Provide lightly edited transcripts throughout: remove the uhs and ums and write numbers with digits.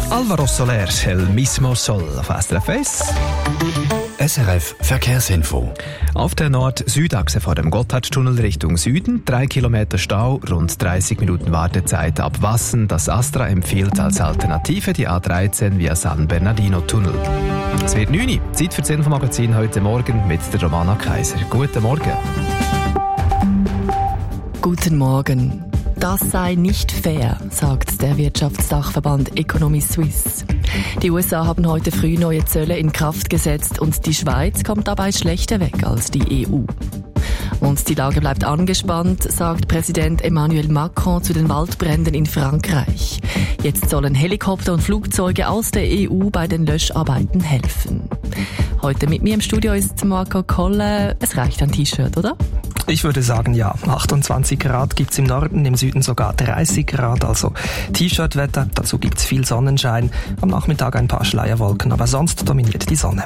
Alvaro Soler, El mismo Sol auf SRF 1. SRF Verkehrsinfo. Auf der Nord-Süd-Achse vor dem Gotthardtunnel Richtung Süden 3 Kilometer Stau, rund 30 Minuten Wartezeit ab Wassen. Das Astra empfiehlt als Alternative die A13 via San Bernardino-Tunnel. Es wird 9 Uhr. Zeit für das Infomagazin heute Morgen mit der Romana Kaiser. Guten Morgen. Guten Morgen. Das sei nicht fair, sagt der Wirtschaftsdachverband Economy Suisse. Die USA haben heute früh neue Zölle in Kraft gesetzt und die Schweiz kommt dabei schlechter weg als die EU. Und die Lage bleibt angespannt, sagt Präsident Emmanuel Macron zu den Waldbränden in Frankreich. Jetzt sollen Helikopter und Flugzeuge aus der EU bei den Löscharbeiten helfen. Heute mit mir im Studio ist Marco Kolle. Es reicht ein T-Shirt, oder? Ich würde sagen, ja. 28 Grad gibt's im Norden, im Süden sogar 30 Grad, also T-Shirt-Wetter. Dazu gibt's viel Sonnenschein. Am Nachmittag ein paar Schleierwolken, aber sonst dominiert die Sonne.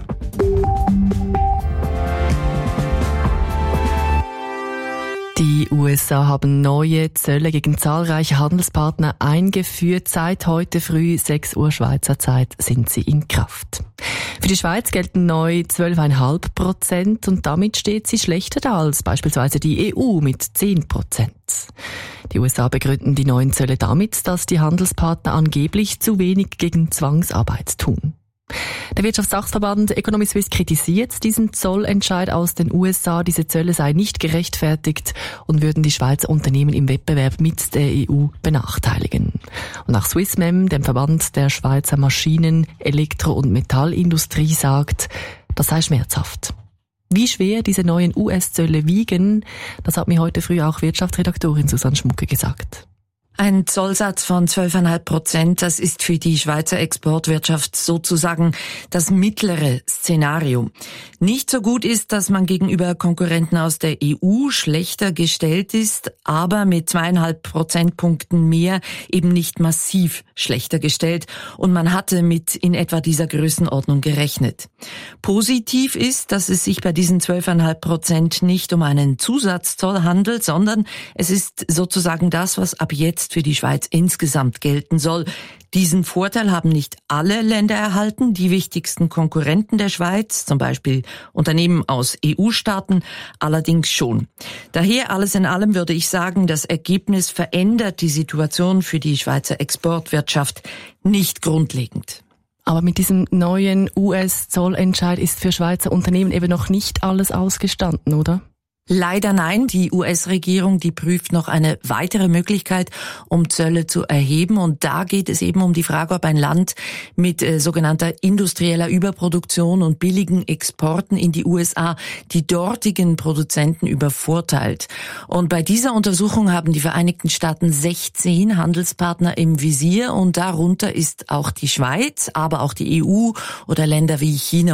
Die USA haben neue Zölle gegen zahlreiche Handelspartner eingeführt. Seit heute früh 6 Uhr Schweizer Zeit sind sie in Kraft. Für die Schweiz gelten neu 12,5% und damit steht sie schlechter da als beispielsweise die EU mit 10%. Die USA begründen die neuen Zölle damit, dass die Handelspartner angeblich zu wenig gegen Zwangsarbeit tun. Der Wirtschaftsdachverband Economy Suisse kritisiert diesen Zollentscheid aus den USA. Diese Zölle seien nicht gerechtfertigt und würden die Schweizer Unternehmen im Wettbewerb mit der EU benachteiligen. Und auch Swissmem, dem Verband der Schweizer Maschinen-, Elektro- und Metallindustrie, sagt, das sei schmerzhaft. Wie schwer diese neuen US-Zölle wiegen, das hat mir heute früh auch Wirtschaftsredaktorin Susanne Schmucke gesagt. Ein Zollsatz von 12,5%, das ist für die Schweizer Exportwirtschaft sozusagen das mittlere Szenario. Nicht so gut ist, dass man gegenüber Konkurrenten aus der EU schlechter gestellt ist, aber mit 2,5 Prozentpunkten mehr eben nicht massiv schlechter gestellt und man hatte mit in etwa dieser Größenordnung gerechnet. Positiv ist, dass es sich bei diesen 12,5% nicht um einen Zusatzzoll handelt, sondern es ist sozusagen das, was ab jetzt für die Schweiz insgesamt gelten soll. Diesen Vorteil haben nicht alle Länder erhalten. Die wichtigsten Konkurrenten der Schweiz, zum Beispiel Unternehmen aus EU-Staaten, allerdings schon. Daher alles in allem würde ich sagen, das Ergebnis verändert die Situation für die Schweizer Exportwirtschaft nicht grundlegend. Aber mit diesem neuen US-Zollentscheid ist für Schweizer Unternehmen eben noch nicht alles ausgestanden, oder? Leider nein. Die US-Regierung, die prüft noch eine weitere Möglichkeit, um Zölle zu erheben. Und da geht es eben um die Frage, ob ein Land mit sogenannter industrieller Überproduktion und billigen Exporten in die USA die dortigen Produzenten übervorteilt. Und bei dieser Untersuchung haben die Vereinigten Staaten 16 Handelspartner im Visier und darunter ist auch die Schweiz, aber auch die EU oder Länder wie China